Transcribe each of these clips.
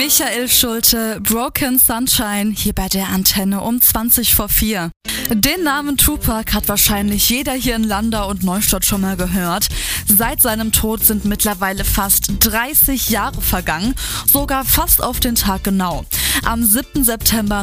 Michael Schulte, Broken Sunshine, hier bei der Antenne um 4:20. Den Namen Tupac hat wahrscheinlich jeder hier in Landau und Neustadt schon mal gehört. Seit seinem Tod sind mittlerweile fast 30 Jahre vergangen, sogar fast auf den Tag genau. Am 7. September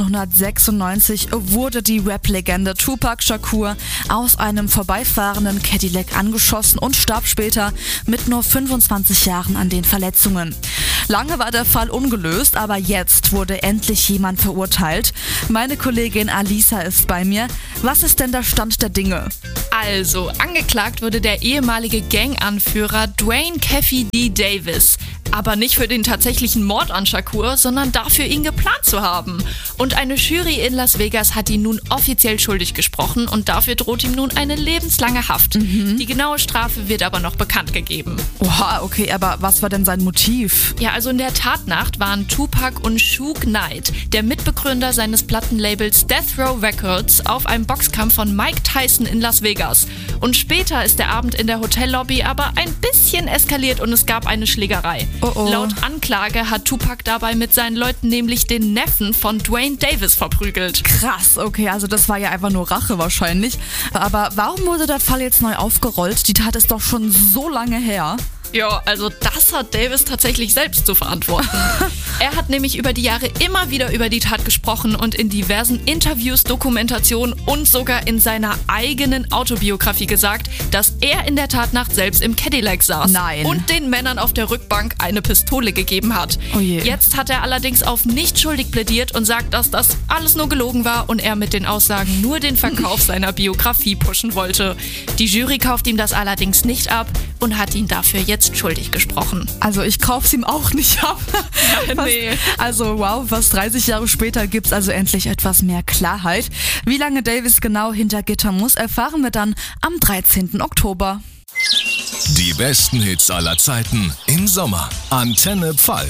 1996 wurde die Rap-Legende Tupac Shakur aus einem vorbeifahrenden Cadillac angeschossen und starb später mit nur 25 Jahren an den Verletzungen. Lange war der Fall ungelöst, aber jetzt wurde endlich jemand verurteilt. Meine Kollegin Alisa ist bei mir. Was ist denn der Stand der Dinge? Also, angeklagt wurde der ehemalige Ganganführer Dwayne Keffe D. Davis. Aber nicht für den tatsächlichen Mord an Shakur, sondern dafür, ihn geplant zu haben. Und eine Jury in Las Vegas hat ihn nun offiziell schuldig gesprochen und dafür droht ihm nun eine lebenslange Haft. Die genaue Strafe wird aber noch bekannt gegeben. Oha, okay, aber was war denn sein Motiv? Ja, also in der Tatnacht waren Tupac und Suge Knight, der Mitbegründer seines Plattenlabels Death Row Records, auf einem Boxkampf von Mike Tyson in Las Vegas. Und später ist der Abend in der Hotellobby aber ein bisschen eskaliert und es gab eine Schlägerei. Oh. Laut Anklage hat Tupac dabei mit seinen Leuten nämlich den Neffen von Dwayne Davis verprügelt. Krass, okay, also das war ja einfach nur Rache wahrscheinlich. Aber warum wurde der Fall jetzt neu aufgerollt? Die Tat ist doch schon so lange her. Ja, also das hat Davis tatsächlich selbst zu verantworten. Er hat nämlich über die Jahre immer wieder über die Tat gesprochen und in diversen Interviews, Dokumentationen und sogar in seiner eigenen Autobiografie gesagt, dass er in der Tatnacht selbst im Cadillac saß. Nein. Und den Männern auf der Rückbank eine Pistole gegeben hat. Oh je. Jetzt hat er allerdings auf nicht schuldig plädiert und sagt, dass das alles nur gelogen war und er mit den Aussagen nur den Verkauf seiner Biografie pushen wollte. Die Jury kauft ihm das allerdings nicht ab und hat ihn dafür jetzt schuldig gesprochen. Also ich kauf's ihm auch nicht ab. Nee. Also wow, fast 30 Jahre später gibt's also endlich etwas mehr Klarheit. Wie lange Davis genau hinter Gitter muss, erfahren wir dann am 13. Oktober. Die besten Hits aller Zeiten im Sommer. Antenne Pfalz.